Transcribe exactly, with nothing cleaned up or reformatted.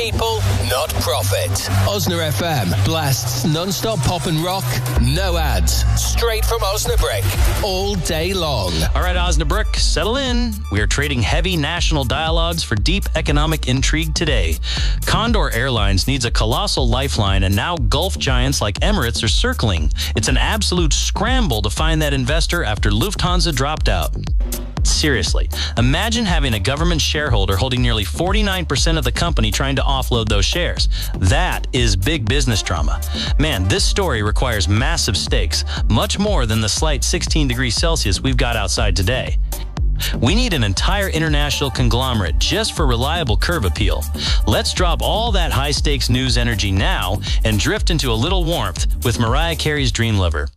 people, not profit. Osna F M blasts non-stop pop and rock, no ads, straight from Osnabrück, all day long. All right, Osnabrück, settle in. We are trading heavy national dialogues for deep economic intrigue today. Condor Airlines needs a colossal lifeline, and now Gulf giants like Emirates are circling. It's an absolute scramble to find that investor after Lufthansa dropped out. Seriously, imagine having a government shareholder holding nearly forty-nine percent of the company trying to offload those shares. That is big business drama. Man, this story requires massive stakes, much more than the slight sixteen degrees Celsius we've got outside today. We need an entire international conglomerate just for reliable curve appeal. Let's drop all that high-stakes news energy now and drift into a little warmth with Mariah Carey's Dream Lover.